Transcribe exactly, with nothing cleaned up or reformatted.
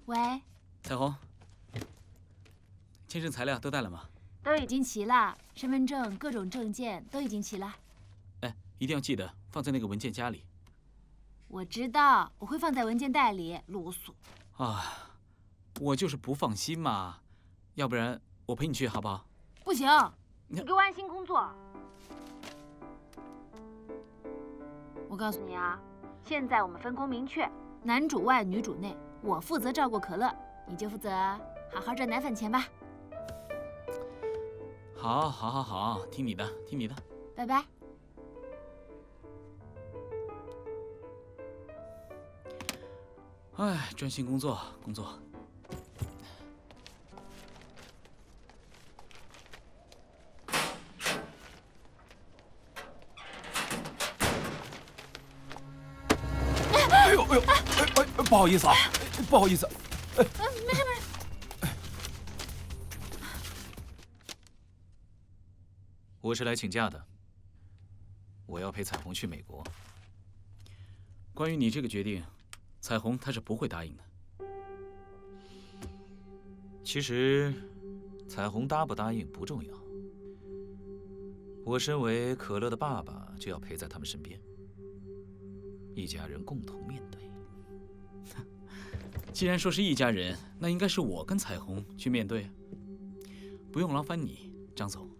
喂， 彩虹，签证材料都带了吗？ 都已经齐了，身份证、各种证件都已经齐了。 哎，一定要记得放在那个文件夹里。 我知道，我会放在文件袋里。啰嗦。 啊，我就是不放心嘛，要不然我陪你去好不好？ 不行，你给我安心工作。我告诉你啊，现在我们分工明确，男主外女主内，我负责照顾可乐，你就负责好好赚奶粉钱吧。 好，好，好，好，听你的，听你的。 拜拜。 哎，专心工作，工作。 哎呦哎呦，哎哎，不好意思啊，不好意思。 哎，没事没事。 我是来请假的，我要陪彩虹去美国。 关于你这个决定，彩虹她是不会答应的。 其实，彩虹答不答应不重要。我身为可乐的爸爸，就要陪在他们身边，一家人共同面对。 既然说是一家人，那应该是我跟彩虹去面对，不用劳烦你，张总。